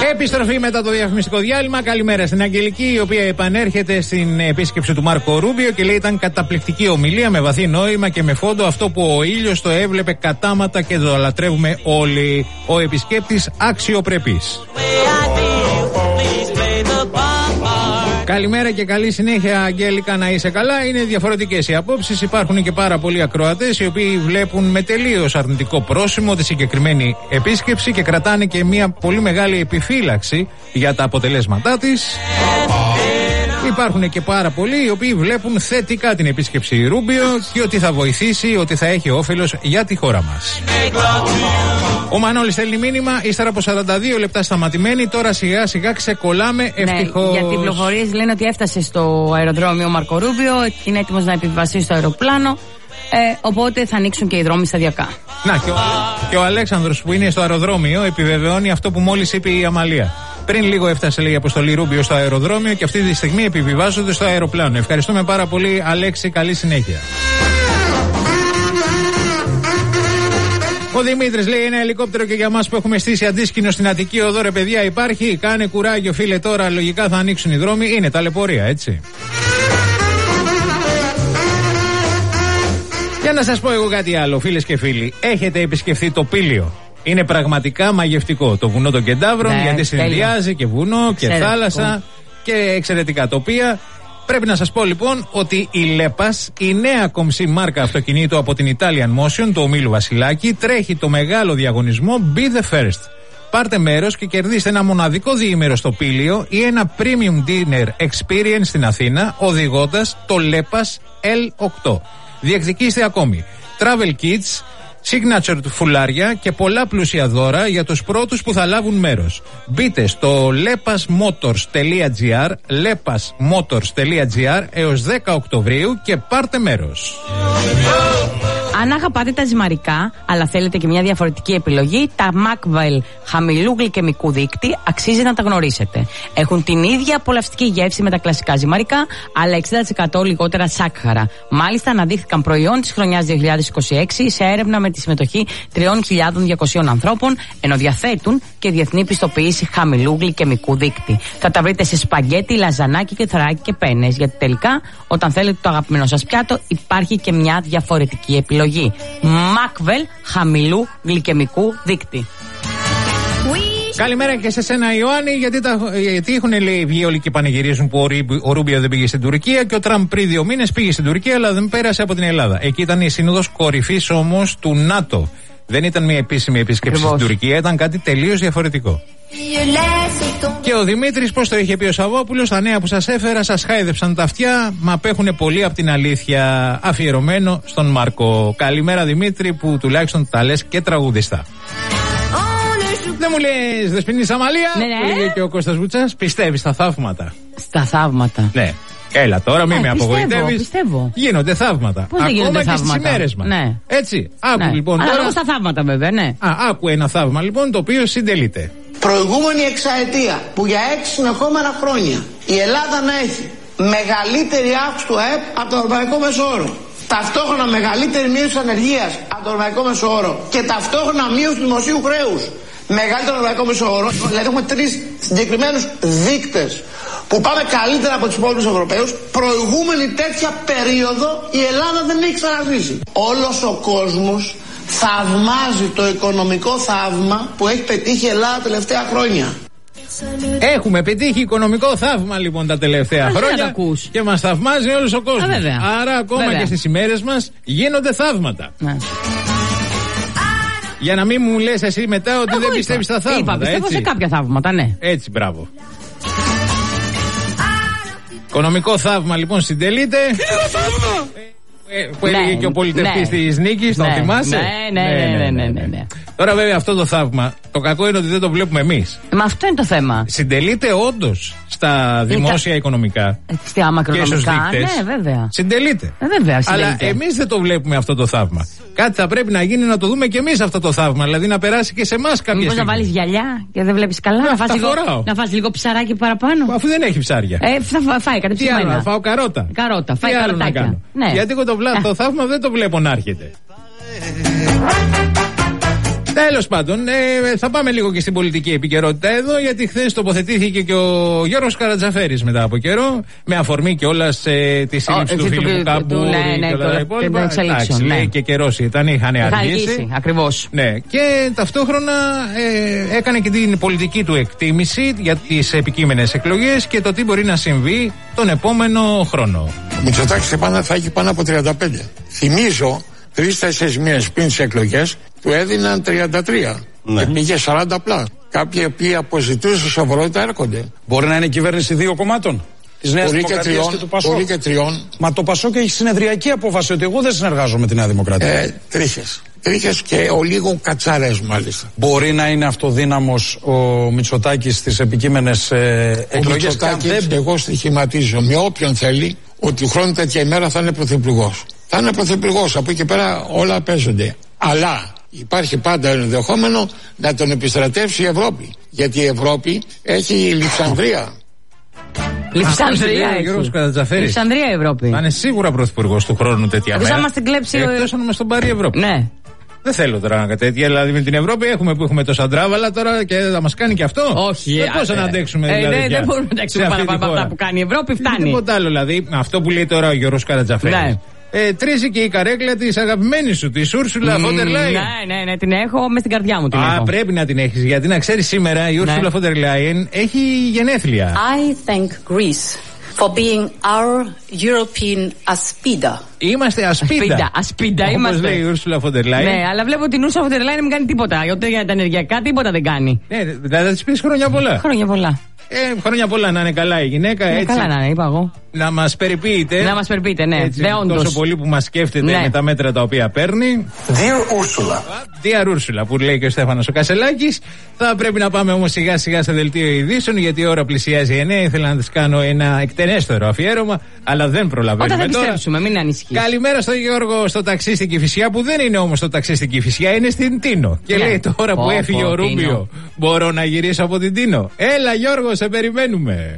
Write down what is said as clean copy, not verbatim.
Επιστροφή μετά το διαφημιστικό διάλειμμα. Καλημέρα στην Αγγελική, η οποία επανέρχεται στην επίσκεψη του Μάρκο Ρούμπιο και λέει ήταν καταπληκτική ομιλία με βαθύ νόημα και με φόντο αυτό που ο ήλιος το έβλεπε κατάματα και το λατρεύουμε όλοι. Ο επισκέπτης αξιοπρεπής. Καλημέρα και καλή συνέχεια, Αγγέλικα, να είσαι καλά. Είναι διαφορετικές οι απόψεις. Υπάρχουν και πάρα πολλοί ακροατές οι οποίοι βλέπουν με τελείως αρνητικό πρόσημο τη συγκεκριμένη επίσκεψη και κρατάνε και μια πολύ μεγάλη επιφύλαξη για τα αποτελέσματά της. Υπάρχουν και πάρα πολλοί οι οποίοι βλέπουν θετικά την επίσκεψη Ρούμπιο και ότι θα βοηθήσει, ότι θα έχει όφελος για τη χώρα μας. Ο Μανώλης στέλνει μήνυμα, ύστερα από 42 λεπτά σταματημένοι, τώρα σιγά σιγά ξεκολλάμε, ευτυχώς. Ναι, γιατί οι πληροφορίες λένε ότι έφτασε στο αεροδρόμιο Μάρκο Ρούμπιο, είναι έτοιμος να επιβιβαστεί στο αεροπλάνο, οπότε θα ανοίξουν και οι δρόμοι σταδιακά. Να, και ο Αλέξανδρος που είναι στο αεροδρόμιο επιβεβαιώνει αυτό που μόλις είπε η Αμαλία. Πριν λίγο έφτασε, λέει, η αποστολή Ρούμπιο στο αεροδρόμιο και αυτή τη στιγμή επιβιβάζονται στο αεροπλάνο. Ευχαριστούμε πάρα πολύ, Αλέξη, καλή συνέχεια. Ο Δημήτρης λέει ένα ελικόπτερο και για μας που έχουμε στήσει αντίσκηνο στην Αττική Οδό, ρε παιδιά, υπάρχει. Κάνε κουράγιο, φίλε, τώρα λογικά θα ανοίξουν οι δρόμοι. Είναι ταλαιπωρία, έτσι. Για να σας πω εγώ κάτι άλλο, φίλες και φίλοι. Έχετε επισκεφθεί το Πήλιο? Είναι πραγματικά μαγευτικό. Το βουνό των Κεντάβρων, ναι, γιατί συνδυάζει και βουνό και θάλασσα και εξαιρετικά τοπία. Πρέπει να σας πω λοιπόν ότι η Λέπας, η νέα κομψή μάρκα αυτοκινήτου από την Italian Motion, το ομίλου Βασιλάκη, τρέχει το μεγάλο διαγωνισμό Be the First. Πάρτε μέρος και κερδίστε ένα μοναδικό διήμερο στο Πήλιο ή ένα premium dinner experience στην Αθήνα, οδηγώντας το Λέπας L8. Διεκδικήστε ακόμη travel kits, signature φουλάρια και πολλά πλούσια δώρα για τους πρώτους που θα λάβουν μέρος. Μπείτε στο lepasmotors.gr, lepasmotors.gr έως 10 Οκτωβρίου και πάρτε μέρος. Αν αγαπάτε τα ζυμαρικά, αλλά θέλετε και μια διαφορετική επιλογή, τα Macvel χαμηλού γλυκαιμικού δείκτη αξίζει να τα γνωρίσετε. Έχουν την ίδια απολαυστική γεύση με τα κλασικά ζυμαρικά, αλλά 60% λιγότερα σάκχαρα. Μάλιστα, αναδείχθηκαν προϊόν της χρονιάς 2026 σε έρευνα με τη συμμετοχή 3.200 ανθρώπων, ενώ διαθέτουν και διεθνή πιστοποίηση χαμηλού γλυκαιμικού δείκτη. Θα τα βρείτε σε σπαγκέτι, λαζανάκι και θωράκι και πένες, γιατί τελικά, όταν θέλετε το αγαπημένο σας πιάτο, υπάρχει και μια διαφορετική επιλογή. Macvel χαμηλού γλυκαιμικού δείκτη. Καλημέρα και σε σένα, Ιωάννη, γιατί έχουν, λέει, βγει όλοι και πανηγυρίζουν που ο Ρούμπιο δεν πήγε στην Τουρκία και ο Τραμπ πριν 2 μήνες πήγε στην Τουρκία, αλλά δεν πέρασε από την Ελλάδα. Εκεί ήταν η σύνοδος κορυφής όμως του ΝΑΤΟ. Δεν ήταν μια επίσημη επίσκεψη στην Τουρκία, ήταν κάτι τελείως διαφορετικό. Και ο Δημήτρης, πώς το είχε πει ο Σαββόπουλος, τα νέα που σας έφερα σας χάιδεψαν τα αυτιά, μα απέχουν πολύ από την αλήθεια. Αφιερωμένο στον Μάρκο. Καλημέρα, Δημήτρη, που τουλάχιστον τα λες και τραγουδιστά. Δεν μου λες, Δεσποινή Αμαλία, ναι, που λέγε και ο Κώστας Βουτσάς, πιστεύεις στα θαύματα? Στα θαύματα. Ναι. Έλα τώρα, μην με απογοητεύεις. Πιστεύω. Γίνονται θαύματα. Πώς δεν γίνονται θαύματα? Ακόμα και στις ημέρες μας. Ναι. Έτσι. Άκου, ναι, λοιπόν. Αλλά τώρα... στα θαύματα, βέβαια, ναι. Άκου ένα θαύμα, λοιπόν, το οποίο συντελείται. Προηγούμενη εξαετία που για 6 συνεχόμενα χρόνια η Ελλάδα να έχει μεγαλύτερη αύξηση του ΑΕΠ από το ευρωπαϊκό μέσο όρο, ταυτόχρονα μεγαλύτερη μείωση της ανεργίας από το ευρωπαϊκό μέσο όρο και ταυτόχρονα μείωση του δημοσίου χρέους μεγαλύτερο ευρωπαϊκό μέσο όρο, δηλαδή έχουμε 3 συγκεκριμένους δείκτες που πάμε καλύτερα από τους υπόλοιπους Ευρωπαίους. Προηγούμενη τέτοια περίοδο η Ελλάδα δεν έχει ξαναζήσει. Όλος ο κόσμος θαυμάζει το οικονομικό θαύμα που έχει πετύχει η Ελλάδα τα τελευταία χρόνια. Έχουμε πετύχει οικονομικό θαύμα, λοιπόν, τα τελευταία χρόνια και μας θαυμάζει όλος ο κόσμος. Άρα ακόμα και στις ημέρες μας γίνονται θαύματα. Για να μην μου λες εσύ μετά ότι δεν πιστεύεις στα θαύματα. Πιστεύω σε κάποια θαύματα, ναι. Έτσι, μπράβο. Οικονομικό θαύμα, λοιπόν, συντελείται. Που έλεγε και ο πολιτευτής της Νίκης, τον θυμάσαι? Ναι. Τώρα βέβαια αυτό το θαύμα, το κακό είναι ότι δεν το βλέπουμε εμείς. Μα αυτό είναι το θέμα. Συντελείται όντως στα δημόσια οικονομικά. Στα μακροοικονομικά, ναι, βέβαια. Συντελείται. Βέβαια, αλλά εμείς δεν το βλέπουμε αυτό το θαύμα. Κάτι θα πρέπει να γίνει να το δούμε και εμείς αυτό το θαύμα. Δηλαδή να περάσει και σε εμάς κάποια στιγμή. Μήπως να βάλεις γυαλιά και δεν βλέπεις καλά? Να φας λίγο ψαράκι παραπάνω. Αφού δεν έχει ψάρια. Θα φάει κάτι ψημένα. Τι άλλο, να φάω καρότα. Καρότα, φάει καροτάκια. Γιατί εγώ το θαύμα δεν το βλέπω να έρχεται. Τέλος πάντων, θα πάμε λίγο και στην πολιτική επικαιρότητα εδώ, γιατί χθες τοποθετήθηκε και ο Γιώργος Καρατζαφέρης μετά από καιρό, με αφορμή κιόλας τη σύλληψη του Φιλίππου Καμπούρη και όλα τα υπόλοιπα. Εντάξει, λέει και καιρός είχαν αργήσει. Ακριβώς. Ναι, και ταυτόχρονα έκανε και την πολιτική του εκτίμηση για τις επικείμενες εκλογές και το τι μπορεί να συμβεί τον επόμενο χρόνο. Ο Μητσοτάκης θα έχει πάνω από 35. Θυμίζω 3-4 μήνες πριν τις εκλογές του έδιναν 33 και πήγε 40 απλά. Κάποιοι οποίοι αποζητούσαν σοβαρότητα έρχονται. Μπορεί να είναι κυβέρνηση 2 κομμάτων, της Νέας Δημοκρατίας και του Πασόκ. Πολύ και 3. Μα το Πασόκ έχει συνεδριακή απόφαση ότι εγώ δεν συνεργάζομαι με τη Νέα Δημοκρατία. Τρίχες και ο λίγο κατσαρές μάλιστα. Μπορεί να είναι αυτοδύναμος ο Μητσοτάκης στις επικείμενες εκλογές. Ο Μητσοτάκης, εγώ στοιχηματίζω με όποιον θέλει ότι χρόνου τέτοια ημέρα θα είναι πρωθυπουργός. Θα είναι πρωθυπουργός, από εκεί και πέρα όλα παίζονται. Αλλά υπάρχει πάντα ενδεχόμενο να τον επιστρατεύσει η Ευρώπη. Γιατί η Ευρώπη έχει Λειψανδρία. Λειψανδρία η Ευρώπη. Θα είναι σίγουρα πρωθυπουργός του χρόνου τέτοια μέρα. Θα μας την κλέψει εκτός αν μας τον πάρει η Ευρώπη. Ναι. Δεν θέλω τώρα να τέτοια. Δηλαδή με την Ευρώπη έχουμε το Σαντράβαλα τώρα και θα μας κάνει και αυτό. Όχι. Πώς να αντέξουμε δηλαδή. Δεν μπορούμε να αντέξουμε παραπάνω από αυτά που κάνει η Ευρώπη. Φτάνει. Τίποτα άλλο δηλαδή. Αυτό που λέει τώρα ο Γιώργος Καρατζαφέρης. Ναι. Τρίζει και η καρέκλα της αγαπημένης σου, της Ούρσουλα Φόντερ Λάιεν. Ναι, την έχω μες στην καρδιά μου. Πρέπει να την έχεις, γιατί να ξέρεις σήμερα η Ούρσουλα Φόντερ Λάιεν έχει γενέθλια. I thank Greece for being our European Aspida. Είμαστε ασπίδα. Ασπίδα είμαστε. Όπως λέει η Ούρσουλα Φόντερ Λάιεν. Ναι, αλλά βλέπω την Ούρσουλα Φόντερ Λάιεν δεν κάνει τίποτα. Ούτε για τα ενεργειακά τίποτα δεν κάνει. Ναι, δηλαδή θα της πεις χρόνια πολλά. Χρόνια πολλά. Χρόνια πολλά, να είναι καλά η γυναίκα. Έτσι, καλά να είναι, είπα εγώ. Να μας περιποιείται. Να μας περιποιείται, ναι. Έτσι, τόσο πολύ που μας σκέφτεται με τα μέτρα τα οποία παίρνει. Dear Ursula, που λέει και ο Στέφανος ο Κασελάκης. Θα πρέπει να πάμε όμως σιγά σιγά σε δελτίο ειδήσεων, γιατί η ώρα πλησιάζει 9. Ήθελα να της κάνω ένα εκτενέστερο αφιέρωμα, αλλά δεν προλαβαίνουμε. Όταν θα επιστρέψουμε, μην ανησυχείς. Καλημέρα στον Γιώργο στο ταξί στην Κηφισιά, που δεν είναι όμως στο ταξί στην Κηφισιά, είναι στην Τίνο. Και λέει τώρα που έφυγε ο Ρούμπιο, μπορώ να γυρίσω από την Τίνο. Έλα Γιώργο, σε περιμένουμε.